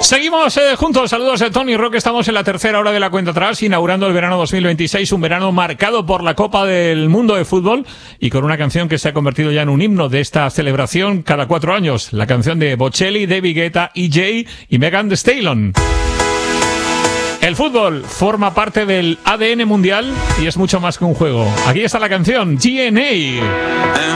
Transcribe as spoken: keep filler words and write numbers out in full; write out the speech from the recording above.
Seguimos eh, juntos, saludos de Tony Rock, estamos en la tercera hora de la cuenta atrás, inaugurando el verano dos mil veintiséis, un verano marcado por la Copa del Mundo de Fútbol y con una canción que se ha convertido ya en un himno de esta celebración cada cuatro años, la canción de Bocelli, David Guetta, E J y Megan Thee Stallion. El fútbol forma parte del A D N mundial y es mucho más que un juego. Aquí está la canción G N A.